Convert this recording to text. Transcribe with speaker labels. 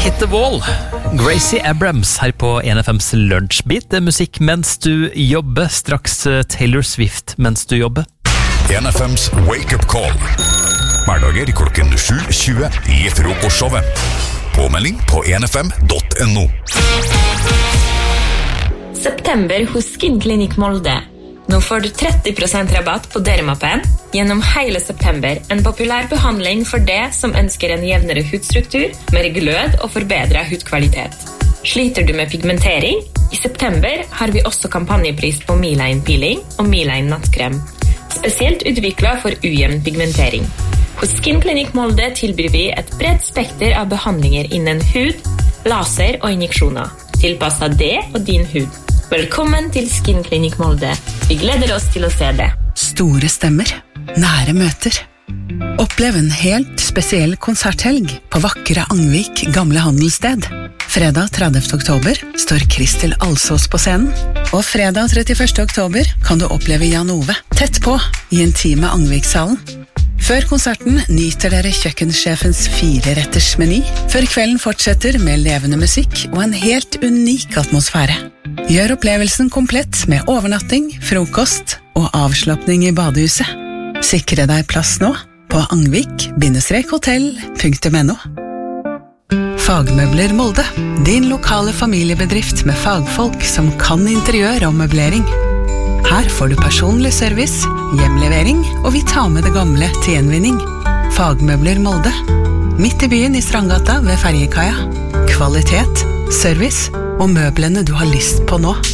Speaker 1: Hit the Wall, Gracie Abrams her på NFMs Lunsjbeat. Det musikk mens du jobber, straks Taylor Swift mens du jobber.
Speaker 2: NFMs Wake Up Call. Hverdager klokken 7:20 i frokostshowet. Påmelding på nfm.no.
Speaker 3: September hos Skinklinikk Molde. Nå får du 30% rabatt på Dermapen gjennom hele september. En populær behandling for det som ønsker en jevnere hudstruktur, mer glød og forbedret hudkvalitet. Sliter du med pigmentering? I september har vi også kampanjepris på Miline Peeling og Miline Nattkrem. Spesielt utviklet for ujevn pigmentering. Hos Skinklinikk Molde tilbyr vi et bredt spekter av behandlinger innen hud, laser og injeksjoner, tilpasset det og din hud. Velkommen til Skinklinikk Molde. Vi gleder oss til å se det.
Speaker 4: Store stemmer, nære møter. Opplev en helt spesiell konserthelg på vakre Angvik gamle handelssted. Fredag 30. oktober står Kristel Alsås på scenen, og fredag 31. oktober kan du oppleve Jan Ove tett på i intime Angvikshallen. Før konserten nyter dere kjøkkensjefens 4-retters meny, før kvelden fortsetter med levende musikk og en helt unik atmosfære. Gjør opplevelsen komplett med overnatting, frokost og avslappning i badehuset. Sikre deg plass nå på angvik-hotell.no. Fagmøbler Molde, din lokale familiebedrift med fagfolk som kan interiør og møblering. Her får du personlig service, hjemlevering, og vi tar med det gamle til gjenvinning. Fagmøbler Molde, midt i byen i Strandgata ved Ferjekaia. Kvalitet, service og møblene du har lyst på nå.